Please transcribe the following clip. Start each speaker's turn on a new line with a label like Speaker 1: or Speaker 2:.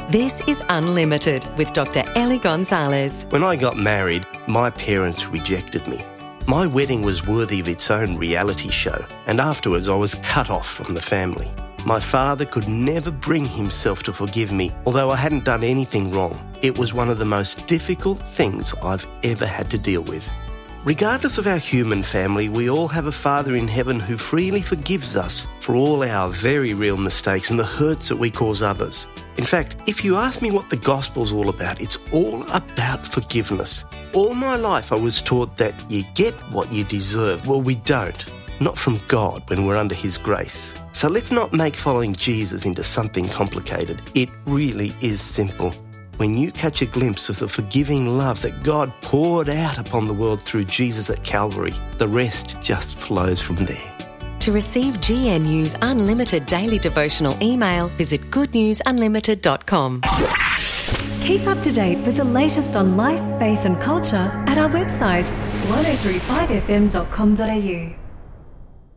Speaker 1: This is Unlimited with Dr. Ellie Gonzalez.
Speaker 2: When I got married, my parents rejected me. My wedding was worthy of its own reality show, and afterwards I was cut off from the family. My father could never bring himself to forgive me, although I hadn't done anything wrong. It was one of the most difficult things I've ever had to deal with. Regardless of our human family, we all have a Father in heaven who freely forgives us for all our very real mistakes and the hurts that we cause others. In fact, if you ask me what the gospel's all about, it's all about forgiveness. All my life I was taught that you get what you deserve. Well, we don't. Not from God when we're under His grace. So let's not make following Jesus into something complicated. It really is simple. When you catch a glimpse of the forgiving love that God poured out upon the world through Jesus at Calvary, the rest just flows from there.
Speaker 1: To receive GNU's Unlimited Daily Devotional email, visit goodnewsunlimited.com.
Speaker 3: Keep up to date with the latest on life, faith and culture at our website 1035fm.com.au.